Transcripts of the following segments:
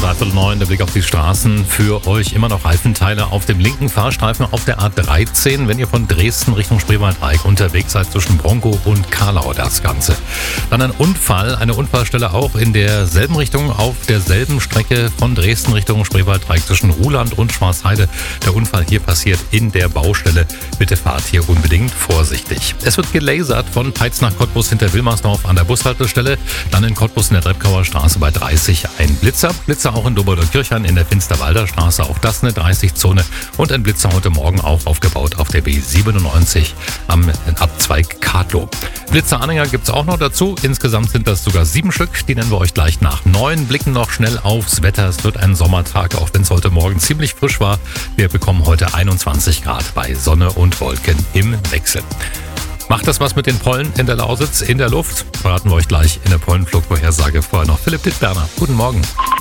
9:15, der Blick auf die Straßen. Für euch immer noch Reifenteile auf dem linken Fahrstreifen auf der A13, wenn ihr von Dresden Richtung Spreewaldreich unterwegs seid, zwischen Bronkow und Karlau das Ganze. Dann ein Unfall, eine Unfallstelle auch in derselben Richtung, auf derselben Strecke von Dresden Richtung Spreewaldreich zwischen Ruhland und Schwarzheide. Der Unfall hier passiert in der Baustelle. Bitte fahrt hier unbedingt vorsichtig. Es wird gelasert von Peitz nach Cottbus hinter Wilmersdorf an der Bushaltestelle. Dann in Cottbus in der Treppkauer Straße bei 30 ein Blitzer. Blitzer auch in Doberder-Kirchhain in der Finsterwalder Straße, auch das eine 30-Zone. Und ein Blitzer heute Morgen auch aufgebaut auf der B97 am Abzweig Kadlow. Blitzeranhänger gibt's auch noch dazu. Insgesamt sind das sogar 7 Stück. Die nennen wir euch gleich nach 9. Blicken noch schnell aufs Wetter. Es wird ein Sommertag, auch wenn es heute Morgen ziemlich frisch war. Wir bekommen heute 21 Grad bei Sonne und Wolken im Wechsel. Macht das was mit den Pollen in der Lausitz, in der Luft? Verraten wir euch gleich in der Pollenflugvorhersage. Vorher noch Philipp Dittberner. Guten Morgen.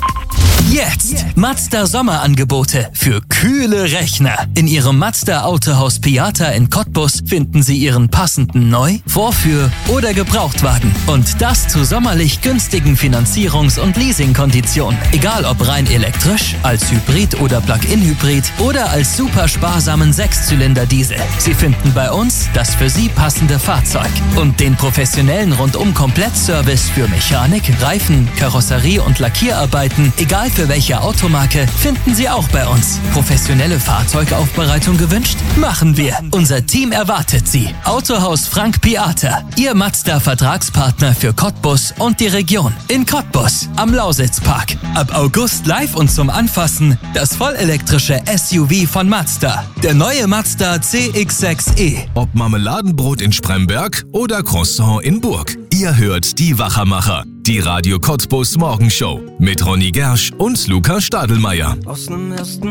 Jetzt Mazda Sommerangebote für kühle Rechner. In Ihrem Mazda Autohaus Piata in Cottbus finden Sie Ihren passenden Neu-, Vorführ- oder Gebrauchtwagen. Und das zu sommerlich günstigen Finanzierungs- und Leasingkonditionen. Egal ob rein elektrisch, als Hybrid oder Plug-in-Hybrid oder als super sparsamen 6-Zylinder-Diesel. Sie finden bei uns das für Sie passende Fahrzeug. Und den professionellen Rundum-Komplettservice für Mechanik, Reifen, Karosserie und Lackierarbeiten, egal für welche Automarke, finden Sie auch bei uns. Professionelle Fahrzeugaufbereitung gewünscht? Machen wir. Unser Team erwartet Sie. Autohaus Frank Piata, Ihr Mazda-Vertragspartner für Cottbus und die Region. In Cottbus, am Lausitzpark. Ab August live und zum Anfassen das vollelektrische SUV von Mazda. Der neue Mazda CX-6e. Ob Marmeladenbrot in Spremberg oder Croissant in Burg. Ihr hört die Wachermacher, die Radio Cottbus Morgenshow mit Ronny Gersch und Luca Stadelmeier. Aus nem ersten